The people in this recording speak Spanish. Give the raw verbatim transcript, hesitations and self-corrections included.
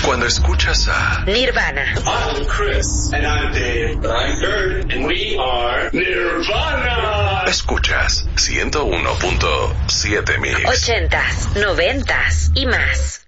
Cuando escuchas a Nirvana. I'm Chris. And I'm Dave. I'm Kurt. And we are Nirvana. Escuchas ciento uno punto siete Mix. Ochentas, noventas y más.